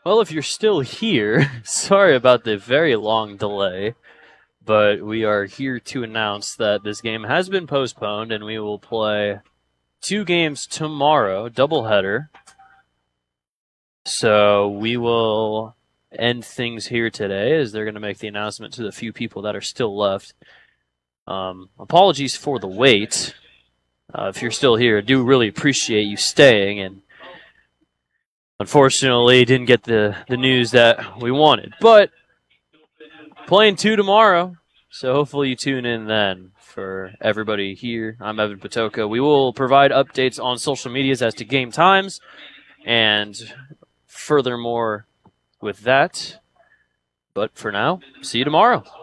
Well, if you're still here, sorry about the very long delay, but we are here to announce that this game has been postponed and we will play 2 games tomorrow, doubleheader. So we will end things here today as they're going to make the announcement to the few people that are still left. Apologies for the wait. If you're still here, I do really appreciate you staying, and unfortunately didn't get the news that we wanted. But playing 2 tomorrow, so hopefully you tune in then. For everybody here, I'm Evan Patoka. We will provide updates on social medias as to game times, and furthermore with that. But for now, see you tomorrow.